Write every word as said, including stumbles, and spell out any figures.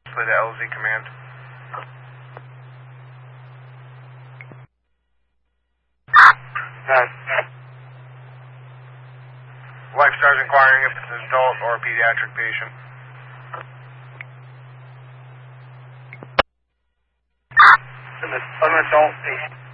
Play the L Z command. Life Star's inquiring if it's an adult or a pediatric patient. An adult patient.